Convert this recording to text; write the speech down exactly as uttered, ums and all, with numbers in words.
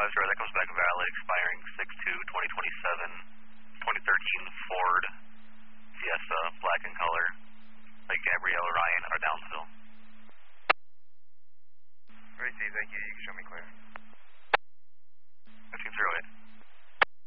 zero, that comes back valid, expiring six two twenty twenty-seven, twenty thirteen Ford Fiesta, black in color. Lake Gabrielle, Ryan, are Downsville. Received, thank you. You can show me clear. fifteen zero eight.